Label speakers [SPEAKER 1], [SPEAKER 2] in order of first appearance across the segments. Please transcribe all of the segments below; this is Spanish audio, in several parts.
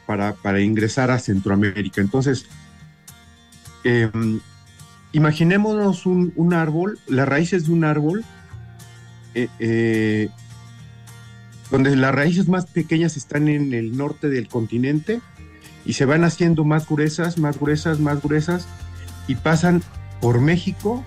[SPEAKER 1] para ingresar a Centroamérica. Entonces, eh, imaginémonos un árbol, las raíces de un árbol, eh, eh, donde las raíces más pequeñas están en el norte del continente y se van haciendo más gruesas, más gruesas, más gruesas, y pasan por México,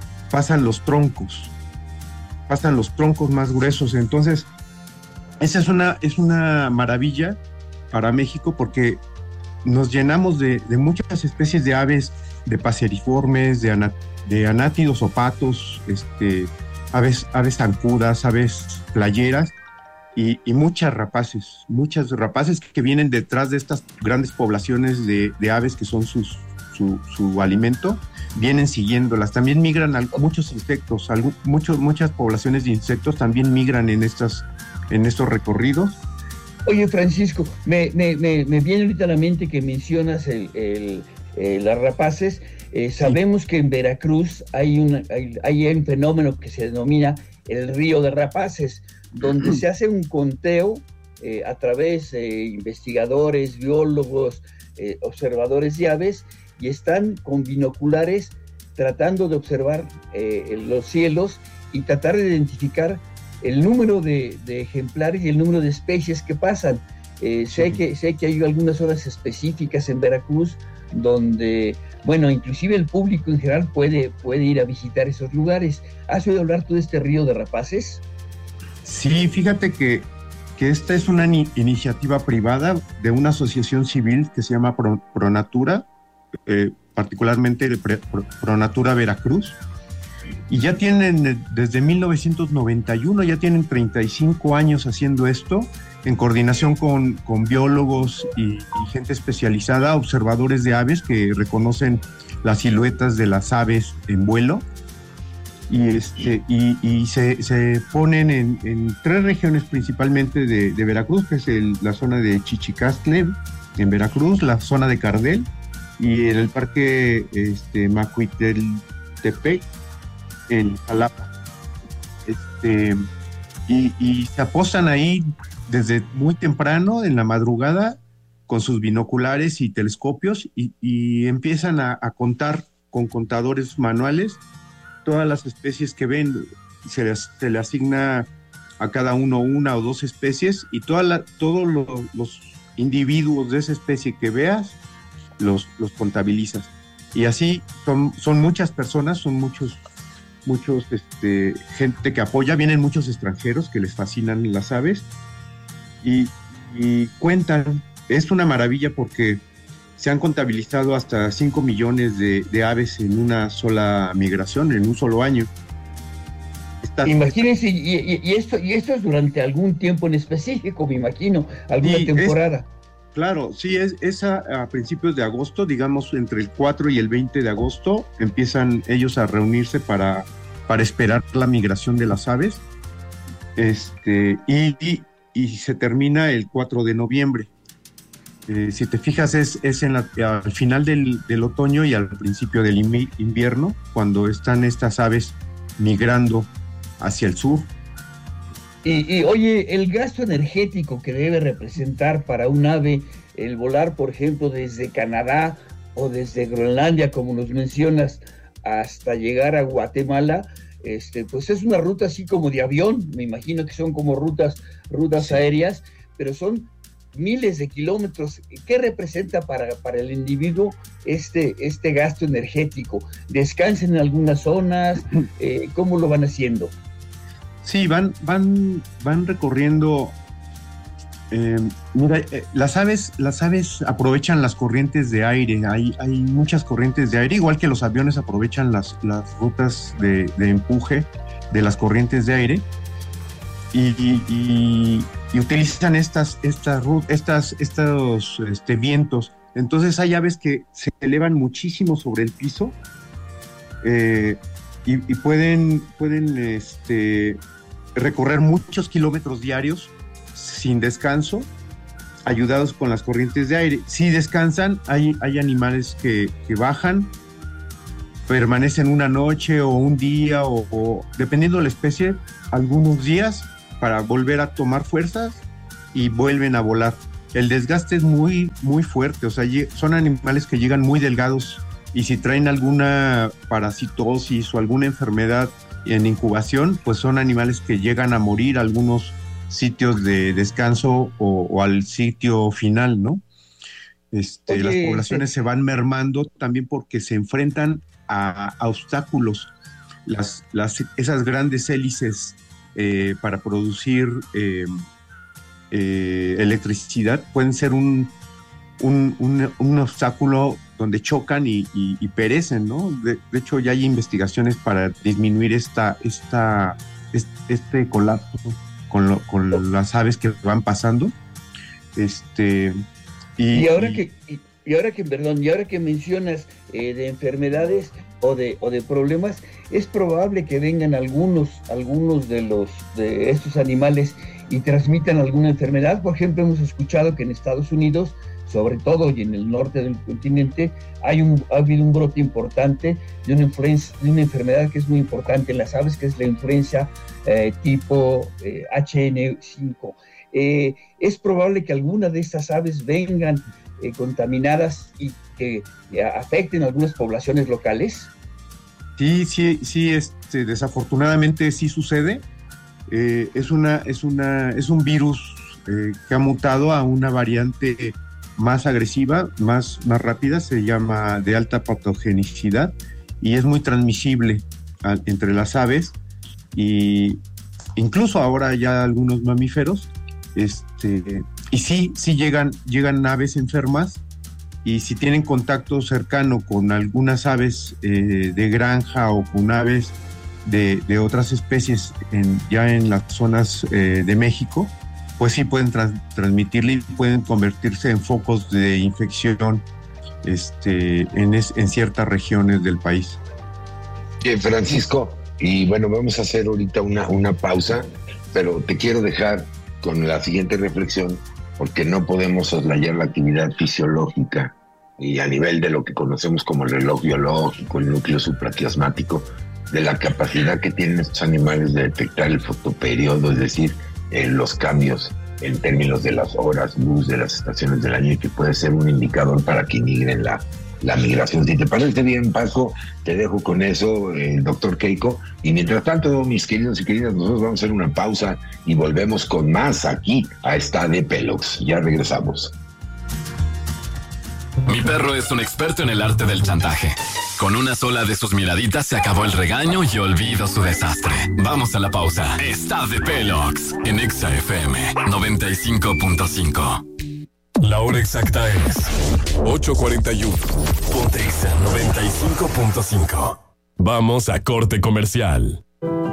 [SPEAKER 1] pasan los troncos más gruesos. Entonces, esa es una maravilla para México porque nos llenamos de muchas especies de aves, de paseriformes, de anátidos o patos, aves zancudas, aves playeras y muchas rapaces que vienen detrás de estas grandes poblaciones de aves que son su alimento, vienen siguiéndolas. También migran muchos insectos, muchas poblaciones de insectos también migran en estos recorridos.
[SPEAKER 2] Oye, Francisco, me viene ahorita a la mente que mencionas las rapaces. Sabemos que en Veracruz hay un fenómeno que se denomina el río de rapaces, donde se hace un conteo a través de investigadores, biólogos, observadores de aves, y están con binoculares tratando de observar los cielos y tratar de identificar el número de ejemplares y el número de especies que pasan. Sé que hay algunas zonas específicas en Veracruz donde, bueno, inclusive el público en general puede ir a visitar esos lugares. ¿Has oído hablar tú de este río de rapaces?
[SPEAKER 1] Sí, fíjate que esta es una iniciativa privada de una asociación civil que se llama Pronatura, particularmente Pronatura Veracruz, y ya tienen desde 1991, ya tienen 35 años haciendo esto, en coordinación con biólogos y gente especializada, observadores de aves que reconocen las siluetas de las aves en vuelo, y se ponen en 3 regiones principalmente de Veracruz, que es la zona de Chichicastle en Veracruz, la zona de Cardel, y en el parque Macuiteltepec en Jalapa. Y se apostan ahí desde muy temprano, en la madrugada, con sus binoculares y telescopios, y empiezan a contar con contadores manuales todas las especies que ven. Se le asigna a cada uno 1 o 2 especies, y todos los individuos de esa especie que veas los contabilizas. Y así son muchas personas, son muchos gente que apoya. Vienen muchos extranjeros que les fascinan las aves y cuentan. Es una maravilla porque se han contabilizado hasta 5 millones de aves en una sola migración, en un solo año.
[SPEAKER 2] Imagínense, y esto es durante algún tiempo en específico, me imagino, alguna temporada.
[SPEAKER 1] Claro, sí, es a principios de agosto, digamos entre el 4 y el 20 de agosto, empiezan ellos a reunirse para esperar la migración de las aves, y se termina el 4 de noviembre. Si te fijas, es al final del otoño y al principio del invierno, cuando están estas aves migrando hacia el sur.
[SPEAKER 2] Y oye, el gasto energético que debe representar para un ave el volar, por ejemplo, desde Canadá o desde Groenlandia, como nos mencionas, hasta llegar a Guatemala, pues es una ruta así como de avión. Me imagino que son como rutas sí, aéreas, pero son miles de kilómetros. ¿Qué representa para el individuo este gasto energético? ¿Descansan en algunas zonas? ¿Cómo lo van haciendo?
[SPEAKER 1] Sí, van recorriendo. Mira, las aves aprovechan las corrientes de aire. Hay muchas corrientes de aire, igual que los aviones aprovechan las rutas de empuje de las corrientes de aire, y utilizan estos vientos. Entonces hay aves que se elevan muchísimo sobre el piso, y pueden recorrer muchos kilómetros diarios sin descanso, ayudados con las corrientes de aire. Si descansan, hay animales que bajan, permanecen una noche o un día, o dependiendo de la especie, algunos días, para volver a tomar fuerzas y vuelven a volar. el desgaste es muy, muy fuerte. O sea, son animales que llegan muy delgados y si traen alguna parasitosis o alguna enfermedad en incubación, pues son animales que llegan a morir a algunos sitios de descanso o al sitio final, ¿no? Las poblaciones se van mermando también porque se enfrentan a obstáculos. Esas grandes hélices para producir electricidad pueden ser un obstáculo donde chocan y perecen, ¿no? De hecho, ya hay investigaciones para disminuir este colapso con las aves que van pasando.
[SPEAKER 2] Y ahora que mencionas de enfermedades o de problemas, es probable que vengan algunos de estos animales y transmitan alguna enfermedad. Por ejemplo, hemos escuchado que en Estados Unidos, sobre todo y en el norte del continente, ha habido un brote importante de una enfermedad que es muy importante en las aves, que es la influenza tipo HN5. Es probable que algunas de estas aves vengan contaminadas y que afecten a algunas poblaciones locales.
[SPEAKER 1] Sí, desafortunadamente sí sucede. Es un virus que ha mutado a una variante más agresiva, más rápida, se llama de alta patogenicidad y es muy transmisible entre las aves y incluso ahora ya algunos mamíferos. Y sí llegan aves enfermas y si tienen contacto cercano con algunas aves de granja o con aves de otras especies ya en las zonas de México, pues sí pueden transmitirle y pueden convertirse en focos de infección en ciertas regiones del país.
[SPEAKER 3] Francisco, y bueno, vamos a hacer ahorita una pausa, pero te quiero dejar con la siguiente reflexión, porque no podemos soslayar la actividad fisiológica y a nivel de lo que conocemos como el reloj biológico, el núcleo supraquiasmático, de la capacidad que tienen estos animales de detectar el fotoperiodo, es decir, los cambios en términos de las horas luz de las estaciones del año, y que puede ser un indicador para que migren la migración. Si te parece bien, Paco, te dejo con eso, doctor Keiko. Y mientras tanto, mis queridos y queridas, nosotros vamos a hacer una pausa y volvemos con más aquí a Está de Pelox. Ya regresamos.
[SPEAKER 4] Mi perro es un experto en el arte del chantaje. Con una sola de sus miraditas se acabó el regaño y olvido su desastre. Vamos a la pausa. Está de Pelox en Exa FM 95.5. La hora exacta es 8:41. Ponte Exa 95.5. Vamos a corte comercial.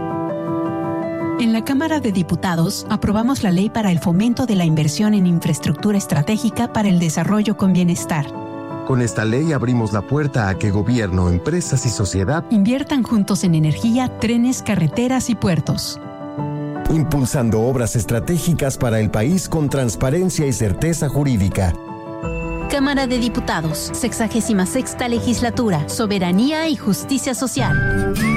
[SPEAKER 5] En la Cámara de Diputados aprobamos la ley para el fomento de la inversión en infraestructura estratégica para el desarrollo con bienestar.
[SPEAKER 6] Con esta ley abrimos la puerta a que gobierno, empresas y sociedad
[SPEAKER 5] inviertan juntos en energía, trenes, carreteras y puertos.
[SPEAKER 6] Impulsando obras estratégicas para el país con transparencia y certeza jurídica.
[SPEAKER 7] Cámara de Diputados, 66ª Legislatura, Soberanía y Justicia Social.